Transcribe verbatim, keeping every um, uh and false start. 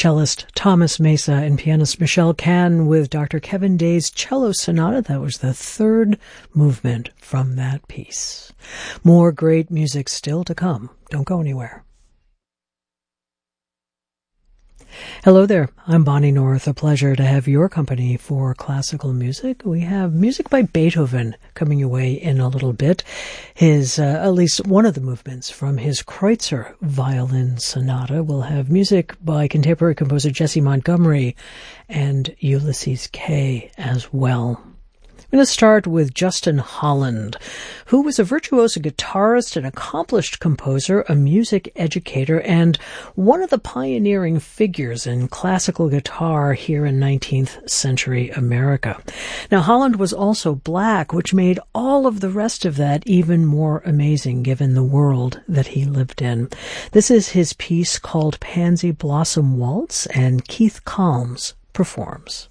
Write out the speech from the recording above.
cellist Thomas Mesa and pianist Michelle Cann with Doctor Kevin Day's Cello Sonata. That was the third movement from that piece. More great music still to come. Don't go anywhere. Hello there, I'm Bonnie North. A pleasure to have your company for classical music. We have music by Beethoven coming your way in a little bit. His, uh, at least one of the movements from his Kreutzer Violin Sonata. We'll have music by contemporary composer Jessie Montgomery and Ulysses Kay as well. I'm going to start with Justin Holland, who was a virtuoso guitarist, an accomplished composer, a music educator, and one of the pioneering figures in classical guitar here in nineteenth century America. Now, Holland was also black, which made all of the rest of that even more amazing given the world that he lived in. This is his piece called Pansy Blossom Waltz, and Keith Kalms performs.